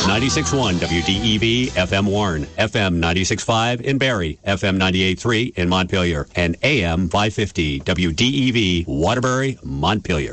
96.1 WDEV FM Warren, FM 96.5 in Barrie, FM 98.3 in Montpelier, and AM 550 WDEV Waterbury, Montpelier.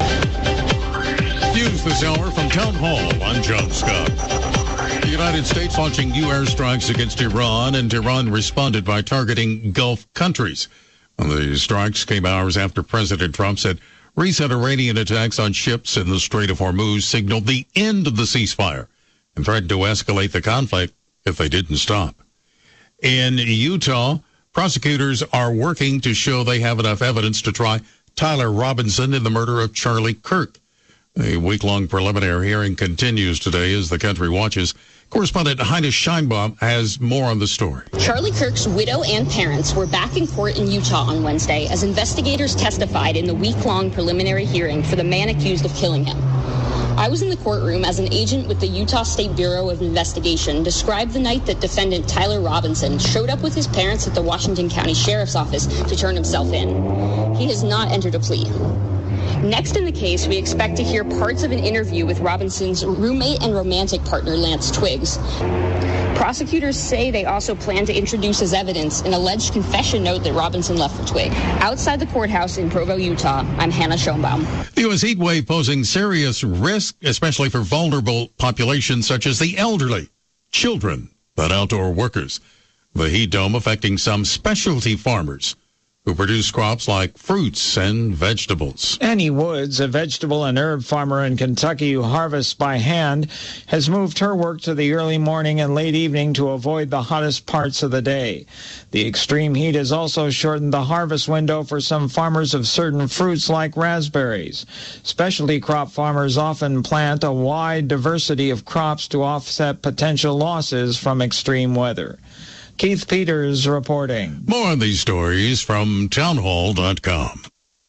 News this hour from Town Hall. I'm John Scott. The United States launching new airstrikes against Iran, and Iran responded by targeting Gulf countries. The strikes came hours after President Trump said recent Iranian attacks on ships in the Strait of Hormuz signaled the end of the ceasefire and threatened to escalate the conflict if they didn't stop. In Utah, prosecutors are working to show they have enough evidence to try Tyler Robinson in the murder of Charlie Kirk. A week-long preliminary hearing continues today as the country watches. Correspondent Heine Scheinbaum has more on the story. Charlie Kirk's widow and parents were back in court in Utah on Wednesday as investigators testified in the week-long preliminary hearing for the man accused of killing him. I was in the courtroom as an agent with the Utah State Bureau of Investigation described the night that defendant Tyler Robinson showed up with his parents at the Washington County Sheriff's Office to turn himself in. He has not entered a plea. Next in the case, we expect to hear parts of an interview with Robinson's roommate and romantic partner, Lance Twiggs. Prosecutors say they also plan to introduce as evidence an alleged confession note that Robinson left for Twigg. Outside the courthouse in Provo, Utah, I'm Hannah Schoenbaum. The U.S. heat wave posing serious risk, especially for vulnerable populations such as the elderly, children, and outdoor workers. The heat dome affecting some specialty farmers who produce crops like fruits and vegetables. Annie Woods, a vegetable and herb farmer in Kentucky who harvests by hand, has moved her work to the early morning and late evening to avoid the hottest parts of the day. The extreme heat has also shortened the harvest window for some farmers of certain fruits like raspberries. Specialty crop farmers often plant a wide diversity of crops to offset potential losses from extreme weather. Keith Peters reporting. More on these stories from townhall.com.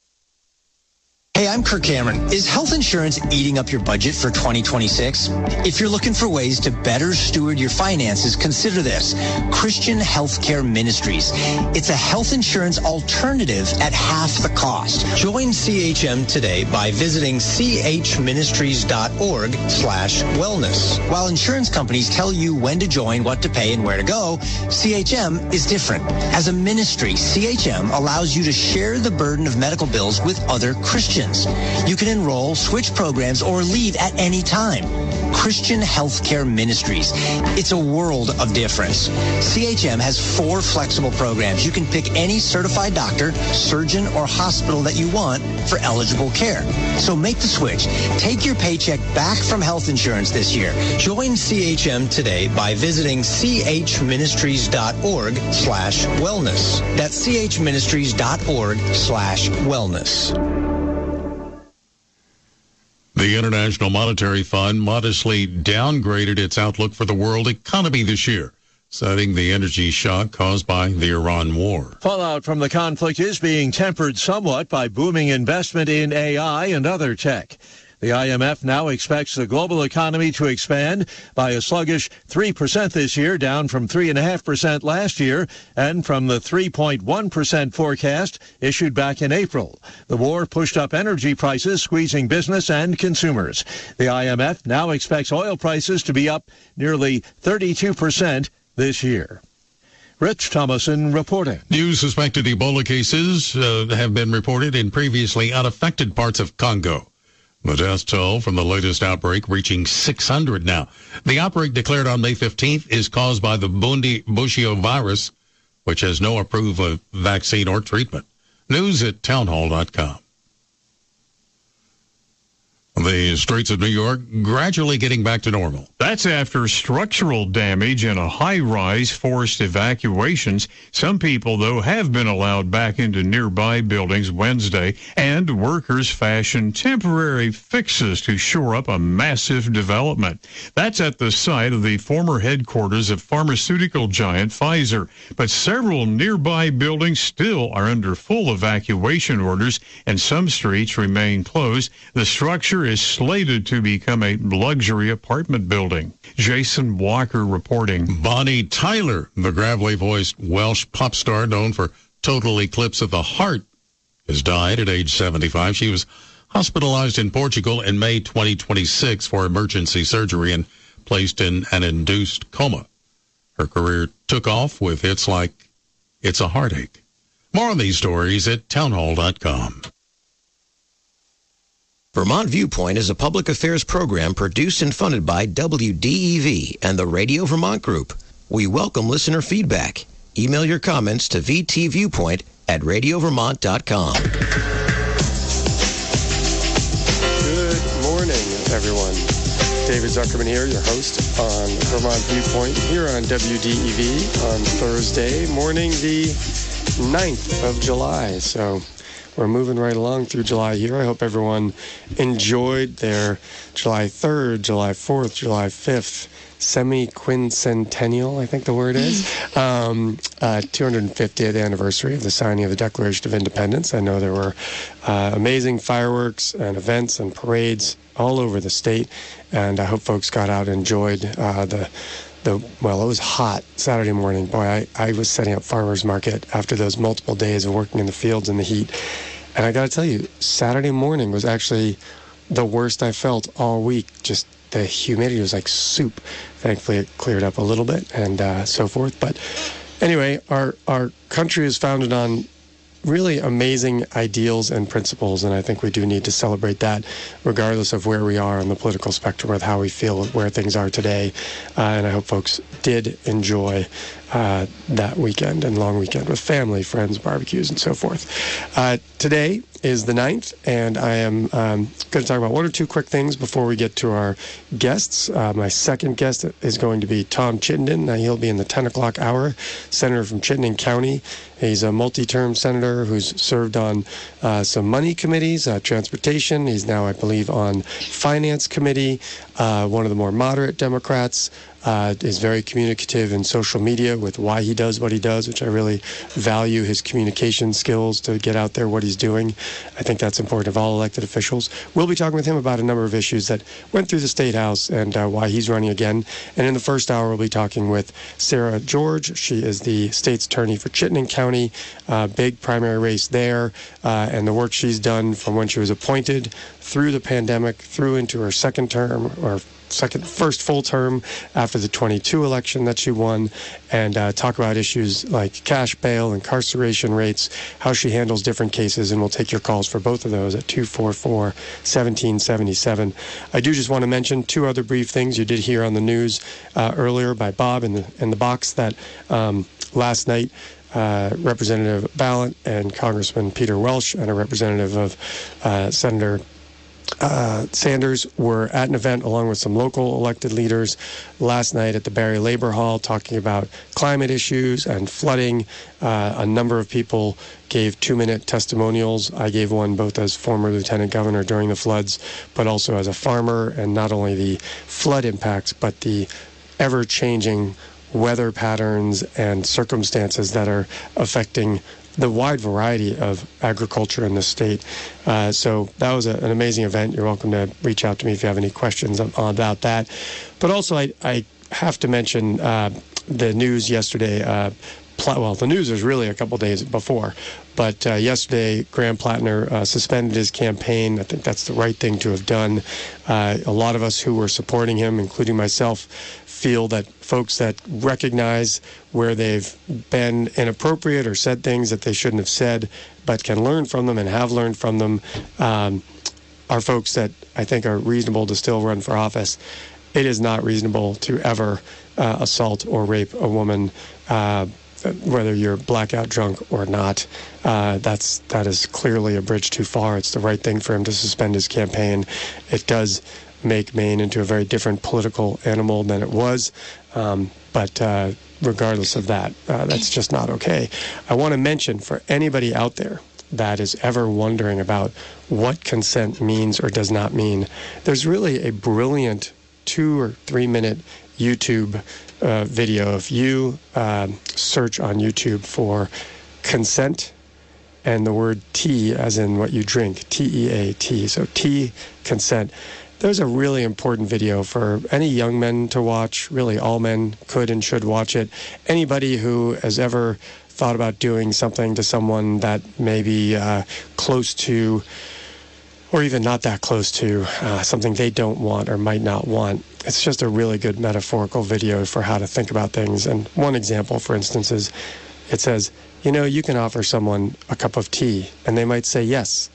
Hey, I'm Kirk Cameron. Is health insurance eating up your budget for 2026? If you're looking for ways to better steward your finances, consider this. Christian Healthcare Ministries. It's a health insurance alternative at half the cost. Join CHM today by visiting chministries.org/wellness. While insurance companies tell you when to join, what to pay, and where to go, CHM is different. As a ministry, CHM allows you to share the burden of medical bills with other Christians. You can enroll, switch programs, or leave at any time. Christian Healthcare Ministries. It's a world of difference. CHM has 4 flexible programs. You can pick any certified doctor, surgeon, or hospital that you want for eligible care. So make the switch. Take your paycheck back from health insurance this year. Join CHM today by visiting chministries.org/wellness. That's chministries.org/wellness. The International Monetary Fund modestly downgraded its outlook for the world economy this year, citing the energy shock caused by the Iran war. Fallout from the conflict is being tempered somewhat by booming investment in AI and other tech. The IMF now expects the global economy to expand by a sluggish 3% this year, down from 3.5% last year and from the 3.1% forecast issued back in April. The war pushed up energy prices, squeezing business and consumers. The IMF now expects oil prices to be up nearly 32% this year. Rich Thomason reporting. New suspected Ebola cases have been reported in previously unaffected parts of Congo. The death toll from the latest outbreak reaching 600 now. The outbreak declared on May 15th is caused by the Bundibugyo virus, which has no approved vaccine or treatment. News at townhall.com. The streets of New York gradually getting back to normal. That's after structural damage and a high-rise forced evacuations. Some people, though, have been allowed back into nearby buildings Wednesday, and workers fashioned temporary fixes to shore up a massive development. That's at the site of the former headquarters of pharmaceutical giant Pfizer. But several nearby buildings still are under full evacuation orders, and some streets remain closed. The structure is slated to become a luxury apartment building. Jason Walker reporting. Bonnie Tyler, the gravelly-voiced Welsh pop star known for Total Eclipse of the Heart, has died at age 75. She was hospitalized in Portugal in May 2026 for emergency surgery and placed in an induced coma. Her career took off with hits like It's a Heartache. More on these stories at townhall.com. Vermont Viewpoint is a public affairs program produced and funded by WDEV and the Radio Vermont Group. We welcome listener feedback. Email your comments to vtviewpoint@radiovermont.com. Good morning, everyone. David Zuckerman here, your host on Vermont Viewpoint here on WDEV on Thursday morning, the 9th of July. So we're moving right along through July here. I hope everyone enjoyed their July 3rd, July 4th, July 5th semi-quincentennial, I think the word is, 250th anniversary of the signing of the Declaration of Independence. I know there were amazing fireworks and events and parades all over the state, and I hope folks got out and enjoyed well, it was hot Saturday morning. Boy, I was setting up farmers market after those multiple days of working in the fields in the heat. And I got to tell you, Saturday morning was actually the worst I felt all week. Just the humidity was like soup. Thankfully, it cleared up a little bit and so forth. But anyway, our country is founded on really amazing ideals and principles, and I think we do need to celebrate that regardless of where we are on the political spectrum with how we feel where things are today. And I hope folks did enjoy that weekend and long weekend with family, friends, barbecues, and so forth. Today is the 9th, and I am going to talk about one or two quick things before we get to our guests. My second guest is going to be Tom Chittenden. Now, he'll be in the 10 o'clock hour, senator from Chittenden County. He's a multi-term senator who's served on some money committees, transportation. He's now, I believe, on finance committee, one of the more moderate Democrats. Is very communicative in social media with why he does what he does, which I really value his communication skills to get out there what he's doing. I think that's important of all elected officials. We'll be talking with him about a number of issues that went through the State House and why he's running again. And in the first hour, we'll be talking with Sarah George. She is the state's attorney for Chittenden County. Big primary race there, and the work she's done from when she was appointed through the pandemic, through into her second term, or first full term after the 22 election that she won, and talk about issues like cash bail, incarceration rates, how she handles different cases, and we'll take your calls for both of those at 244-1777. I do just want to mention two other brief things you did hear on the news earlier by Bob in the box that last night Representative Ballant and Congressman Peter Welch and a representative of Senator Sanders were at an event along with some local elected leaders last night at the Barrie Labor Hall talking about climate issues and flooding. A number of people gave 2-minute testimonials. I gave one both as former lieutenant governor during the floods, but also as a farmer, and not only the flood impacts, but the ever-changing weather patterns and circumstances that are affecting the wide variety of agriculture in the state. So that was an amazing event. You're welcome to reach out to me if you have any questions about that. But also, I have to mention the news yesterday. Well, the news was really a couple days before. But yesterday, Graham Plattner suspended his campaign. I think that's the right thing to have done. A lot of us who were supporting him, including myself, feel that folks that recognize where they've been inappropriate or said things that they shouldn't have said, but can learn from them and have learned from them, are folks that I think are reasonable to still run for office. It is not reasonable to ever assault or rape a woman, whether you're blackout drunk or not. That is clearly a bridge too far. It's the right thing for him to suspend his campaign. It does make Maine into a very different political animal than it was. But regardless of that, that's just not okay. I want to mention for anybody out there that is ever wondering about what consent means or does not mean, there's really a brilliant 2 or 3 minute YouTube video. If you search on YouTube for consent and the word tea, as in what you drink, T-E-A-T, so tea, consent, there's a really important video for any young men to watch. Really, all men could and should watch it. Anybody who has ever thought about doing something to someone that may be close to or even not that close to something they don't want or might not want. It's just a really good metaphorical video for how to think about things. And one example, for instance, is it says, you can offer someone a cup of tea, and they might say yes.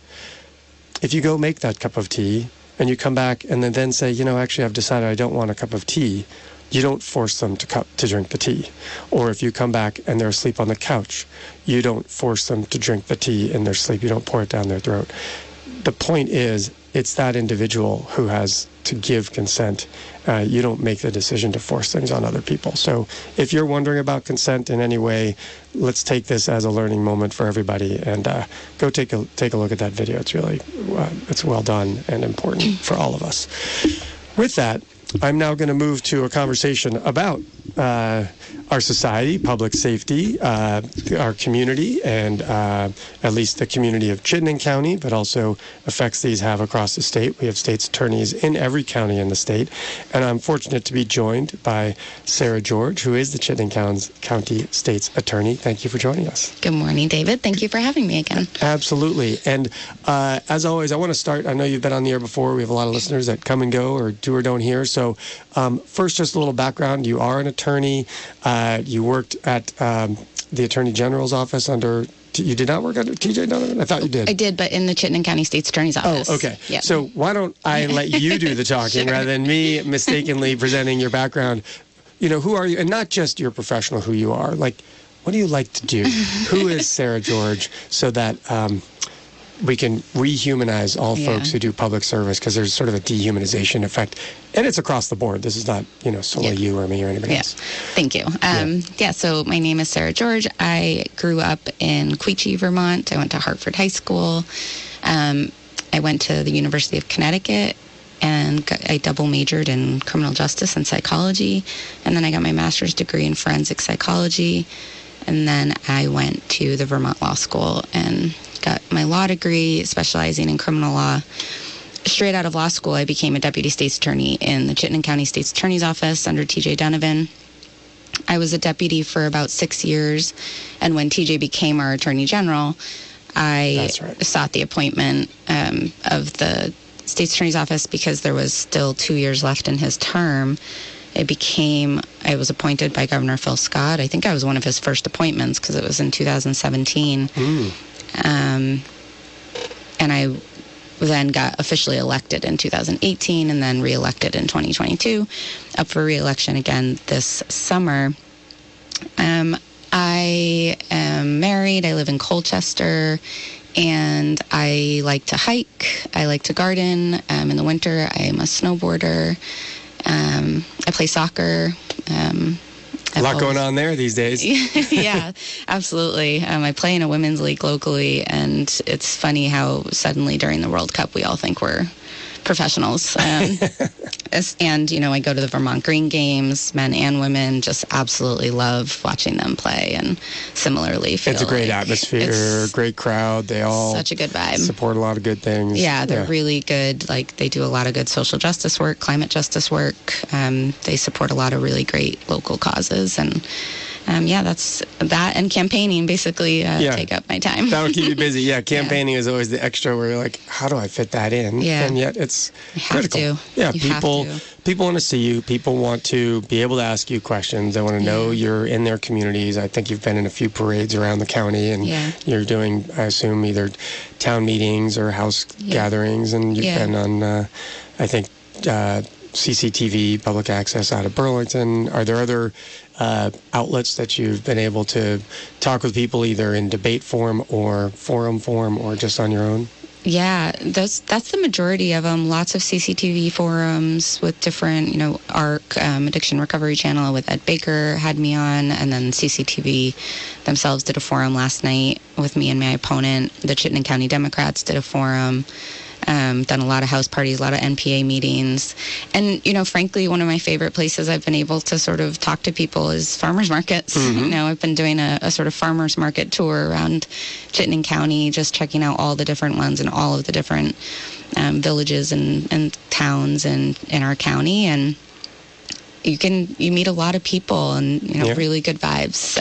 If you go make that cup of tea, and you come back and then say, actually, I've decided I don't want a cup of tea, you don't force them to drink the tea. Or if you come back and they're asleep on the couch, you don't force them to drink the tea in their sleep. You don't pour it down their throat. The point is, it's that individual who has to give consent. You don't make the decision to force things on other people. So if you're wondering about consent in any way, let's take this as a learning moment for everybody, and go take a look at that video. It's really it's well done and important for all of us. With that, I'm now going to move to a conversation about our society, public safety, our community, and at least the community of Chittenden County, but also effects these have across the state. We have state's attorneys in every county in the state, and I'm fortunate to be joined by Sarah George, who is the Chittenden County State's Attorney. Thank you for joining us. Good morning, David. Thank you for having me again. Absolutely. And as always, I want to start, I know you've been on the air before. We have a lot of listeners that come and go or do or don't hear. So first, just a little background. You are an attorney. You worked at the Attorney General's office under... You did not work under T.J. Donovan? I thought you did. I did, but in the Chittenden County State's Attorney's office. Oh, okay. Yep. So why don't I let you do the talking Sure. rather than me mistakenly presenting your background? Who are you? And not just your professional, who you are. Like, what do you like to do? Who is Sarah George? So that we can rehumanize all folks who do public service, because there's sort of a dehumanization effect. And it's across the board. This is not, solely you or me or anybody else. Thank you. So my name is Sarah George. I grew up in Quechee, Vermont. I went to Hartford High School. I went to the University of Connecticut, and I double majored in criminal justice and psychology. And then I got my master's degree in forensic psychology. And then I went to the Vermont Law School and got my law degree, specializing in criminal law. Straight out of law school, I became a deputy state's attorney in the Chittenden County State's Attorney's Office under T.J. Donovan. I was a deputy for about 6 years, and when T.J. became our Attorney General, I sought the appointment of the State's Attorney's Office because there was still 2 years left in his term. I was appointed by Governor Phil Scott. I think I was one of his first appointments because it was in 2017. And I then got officially elected in 2018 and then reelected in 2022, up for reelection again this summer. I am married. I live in Colchester, and I like to hike. I like to garden. In the winter, I am a snowboarder. I play soccer. A lot going on there these days. Yeah, absolutely. I play in a women's league locally, and it's funny how suddenly during the World Cup we all think we're professionals. And, I go to the Vermont Green Games, men and women, just absolutely love watching them play, and similarly feel it's a great atmosphere, great crowd. They all such a good vibe. Support a lot of good things. Yeah, they're really good. Like, they do a lot of good social justice work, climate justice work. They support a lot of really great local causes, and that's that, and campaigning basically take up my time. That'll keep you busy. Yeah, campaigning is always the extra where you're like, how do I fit that in? Yeah. And yet it's critical. Yeah, people want to see you. People want to be able to ask you questions. They want to know you're in their communities. I think you've been in a few parades around the county, and you're doing, I assume, either town meetings or house gatherings, and you've been on, I think, CCTV, public access out of Burlington. Are there other outlets that you've been able to talk with people either in debate form or forum form or just on your own? Yeah, that's the majority of them. Lots of CCTV forums with different, ARC, Addiction Recovery Channel with Ed Baker had me on, and then CCTV themselves did a forum last night with me and my opponent. The Chittenden County Democrats did a forum. Done a lot of house parties, a lot of NPA meetings. And, frankly, one of my favorite places I've been able to sort of talk to people is farmers markets. Mm-hmm. I've been doing a sort of farmers market tour around Chittenden County, just checking out all the different ones and all of the different villages and towns in our county. And you meet a lot of people and, really good vibes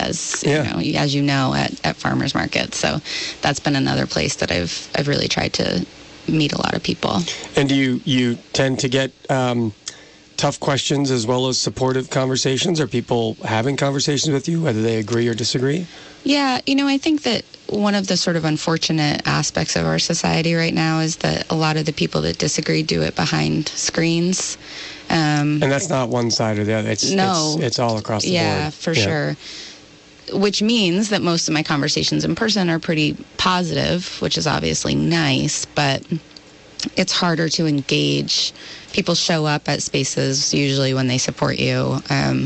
as you know, at farmers markets. So that's been another place that I've really tried to meet a lot of people. And do you tend to get tough questions as well as supportive conversations? Are people having conversations with you, whether they agree or disagree? Yeah, I think that one of the sort of unfortunate aspects of our society right now is that a lot of the people that disagree do it behind screens. And that's not one side or the other. It's all across the board. Yeah, for sure. Which means that most of my conversations in person are pretty positive, which is obviously nice, but it's harder to engage. People show up at spaces usually when they support you.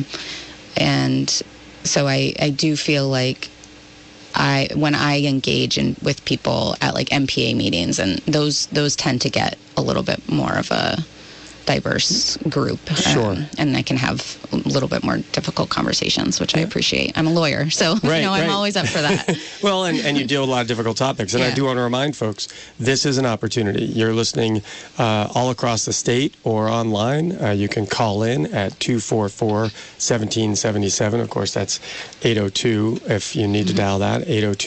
And so I do feel like when I engage with people at like MPA meetings, and those tend to get a little bit more of a diverse group. Sure. And I can have a little bit more difficult conversations, which I appreciate. I'm a lawyer, so I'm always up for that. Well, and you deal with a lot of difficult topics. And I do want to remind folks, this is an opportunity. You're listening all across the state or online. You can call in at 244-1777. Of course, that's 802 if you need to dial that,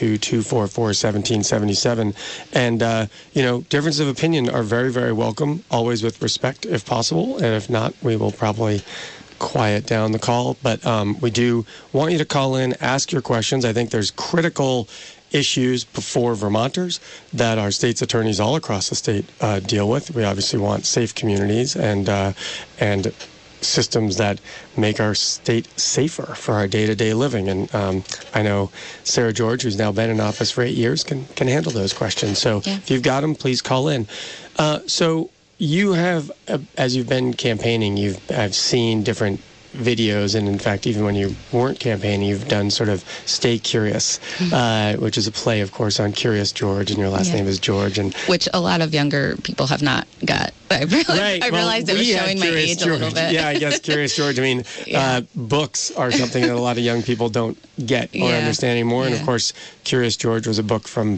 802-244-1777. And, differences of opinion are very, very welcome, always with respect if possible. And if not, we will probably quiet down the call. But we do want you to call in, ask your questions. I think there's critical issues before Vermonters that our state's attorneys all across the state deal with. We obviously want safe communities and systems that make our state safer for our day-to-day living. And I know Sarah George, who's now been in office for 8 years, can handle those questions. So if you've got them, please call in. So you have, as you've been campaigning, I've seen different videos, and in fact, even when you weren't campaigning, you've done sort of Stay Curious, which is a play, of course, on Curious George, and your last name is George, and which a lot of younger people have not got. I realized it was showing my age a little bit. Yeah, I guess Curious George. I mean, books are something that a lot of young people don't get or understand anymore, and of course, Curious George was a book from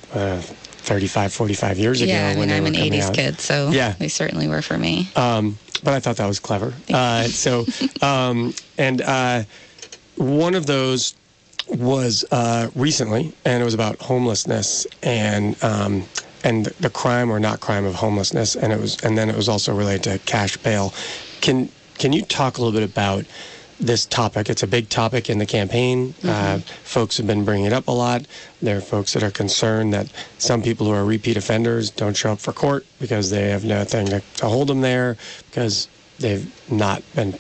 35, 45 years ago. Yeah, when I'm an 80s out. kid, so they certainly were for me. But I thought that was clever. One of those was recently, and it was about homelessness and the crime or not crime of homelessness, and then it was also related to cash bail. Can you talk a little bit about this topic? It's a big topic in the campaign. Folks have been bringing it up a lot. There are folks that are concerned that some people who are repeat offenders don't show up for court because they have nothing to hold them there, because they've not been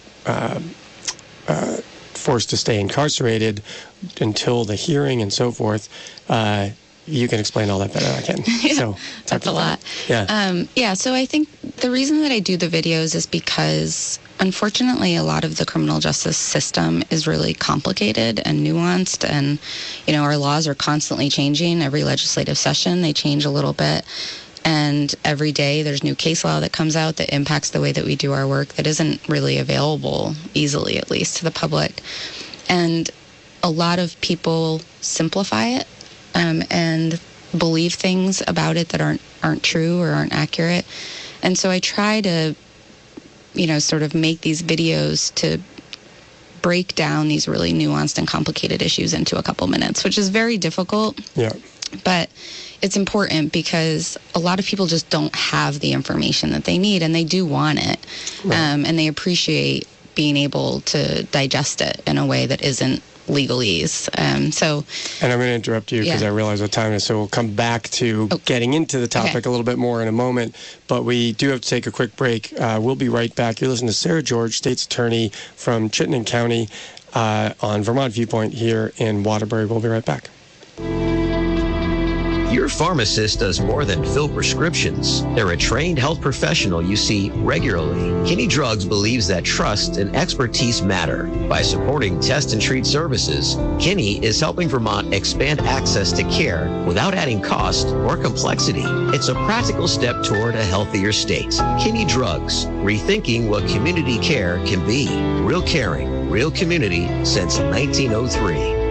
forced to stay incarcerated until the hearing and so forth. You can explain all that better than I can. So that's a lot. Yeah. So I think the reason that I do the videos is because, unfortunately, a lot of the criminal justice system is really complicated and nuanced, and our laws are constantly changing. Every legislative session, they change a little bit, and every day there's new case law that comes out that impacts the way that we do our work that isn't really available easily, at least to the public. And a lot of people simplify it and believe things about it that aren't true or aren't accurate. And so I try to sort of make these videos to break down these really nuanced and complicated issues into a couple minutes, which is very difficult. Yeah. But it's important because a lot of people just don't have the information that they need, and they do want it. Right. And they appreciate being able to digest it in a way that isn't legalese. And I'm going to interrupt you because I realize what time it is, so we'll come back to getting into the topic a little bit more in a moment, but we do have to take a quick break. We'll be right back. You're listening to Sarah George, State's Attorney from Chittenden County, on Vermont Viewpoint here in Waterbury. We'll be right back. Your pharmacist does more than fill prescriptions. They're a trained health professional you see regularly. Kinney Drugs believes that trust and expertise matter. By supporting test and treat services, Kinney is helping Vermont expand access to care without adding cost or complexity. It's a practical step toward a healthier state. Kinney Drugs, rethinking what community care can be. Real caring, real community since 1903.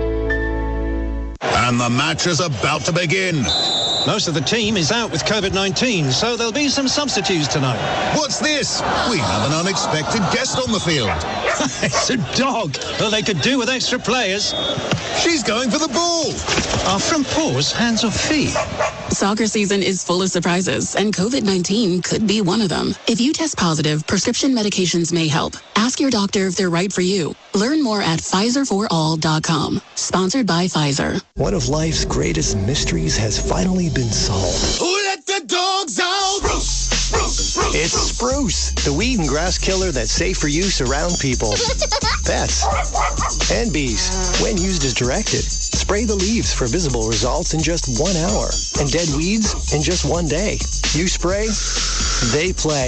And the match is about to begin. Most of the team is out with COVID-19, so there'll be some substitutes tonight. What's this? We have an unexpected guest on the field. It's a dog. Well, they could do with extra players. She's going for the ball. Are front paws hands or feet? Soccer season is full of surprises, and COVID-19 could be one of them. If you test positive, prescription medications may help. Ask your doctor if they're right for you. Learn more at PfizerForAll.com. Sponsored by Pfizer. One of life's greatest mysteries has finally been solved. Who let the dogs out? Spruce! It's Spruce, the weed and grass killer that's safe for use around people, pets, and bees. When used as directed, spray the leaves for visible results in just 1 hour, and dead weeds in just 1 day. You spray, they play.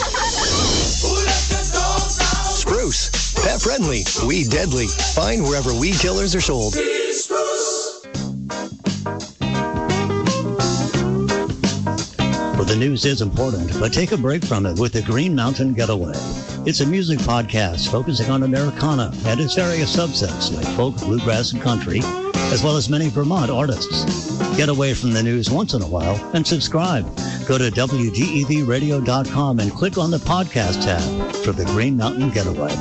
Spruce, pet friendly, weed deadly. Find wherever weed killers are sold. Well, the news is important, but take a break from it with the Green Mountain Getaway. It's a music podcast focusing on Americana and its various subsets like folk, bluegrass, and country, as well as many Vermont artists. Get away from the news once in a while and subscribe. Go to WDEVradio.com and click on the podcast tab for the Green Mountain Getaway.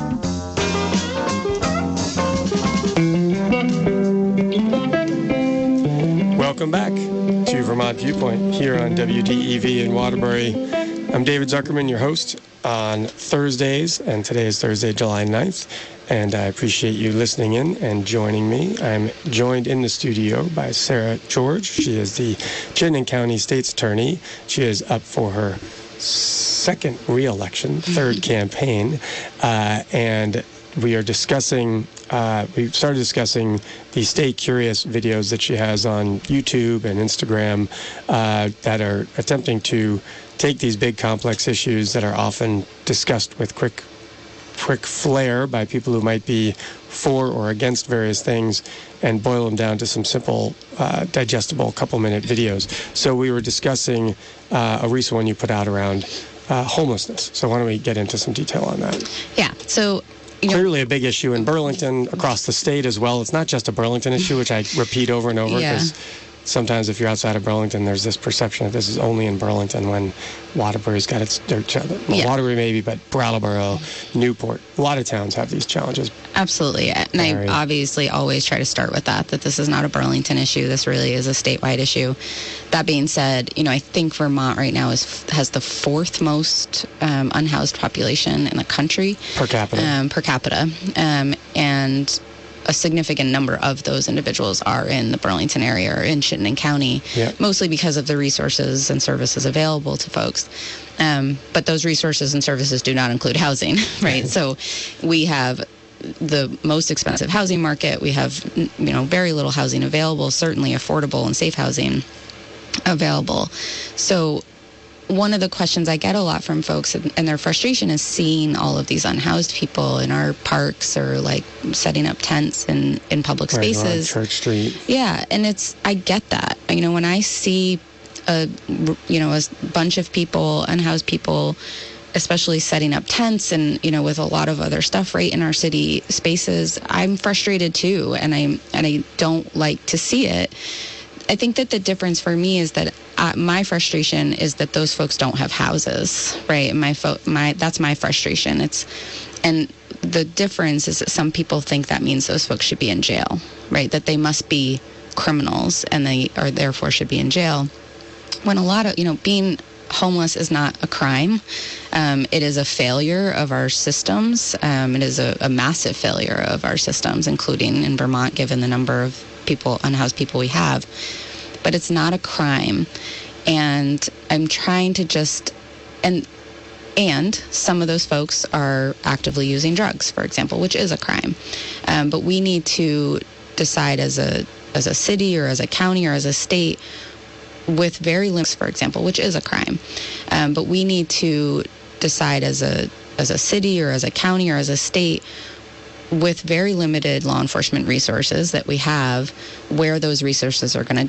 Welcome back to Vermont Viewpoint here on WDEV in Waterbury. I'm David Zuckerman, your host on Thursdays, and today is Thursday, July 9th, and I appreciate you listening in and joining me. I'm joined in the studio by Sarah George. She is the Chittenden County State's Attorney. She is up for her second re-election, third campaign, and we are discussing, we've started discussing the Stay Curious videos that she has on YouTube and Instagram that are attempting to take these big complex issues that are often discussed with quick flair by people who might be for or against various things and boil them down to some simple, digestible couple-minute videos. So we were discussing a recent one you put out around homelessness. So why don't we get into some detail on that? Yeah, so clearly a big issue in Burlington, across the state as well. It's not just a Burlington issue, which I repeat over and over, because sometimes if you're outside of Burlington, there's this perception that this is only in Burlington when Waterbury's got its Waterbury maybe, but Brattleboro, Newport, a lot of towns have these challenges. Absolutely. And I obviously always try to start with that this is not a Burlington issue. This really is a statewide issue. That being said, I think Vermont right now has the fourth most unhoused population in the country. Per capita. And a significant number of those individuals are in the Burlington area or in Chittenden County, mostly because of the resources and services available to folks. But those resources and services do not include housing, right? So we have the most expensive housing market. We have, very little housing available, certainly affordable and safe housing available. So one of the questions I get a lot from folks and their frustration is seeing all of these unhoused people in our parks or like setting up tents in public spaces. Church Street. Yeah, and I get that. When I see a bunch of people, unhoused people, especially setting up tents and, with a lot of other stuff right in our city spaces, I'm frustrated too, and I don't like to see it. I think that the difference for me is that my frustration is that those folks don't have houses, right? That's my frustration. And the difference is that some people think that means those folks should be in jail, right? That they must be criminals and they are therefore should be in jail. When a lot of, being homeless is not a crime. It is a failure of our systems. It is a massive failure of our systems, including in Vermont, given the number of unhoused people we have. But it's not a crime. And I'm trying to and some of those folks are actively using drugs, for example, which is a crime. But we need to decide as a city or as a county or as a state with very limits, for example, which is a crime. But we need to decide as a city or as a county or as a state with very limited law enforcement resources that we have, where those resources are going to